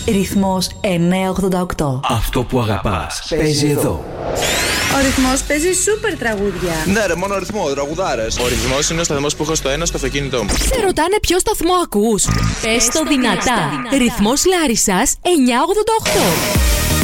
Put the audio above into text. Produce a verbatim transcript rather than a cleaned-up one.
Ρυθμός εννιακόσια ογδόντα οκτώ. Αυτό που αγαπάς παίζει εδώ. Ο ρυθμός παίζει σούπερ τραγούδια. Ναι, ρε, μόνο ρυθμό, τραγουδάρες. Ο ρυθμός είναι ο σταθμός που έχω στο ένα στο αυτοκίνητό μου. Σε ρωτάνε ποιο σταθμό ακούς. Πες το δυνατά. Ρυθμός Λάρισσας εννιακόσια ογδόντα οκτώ.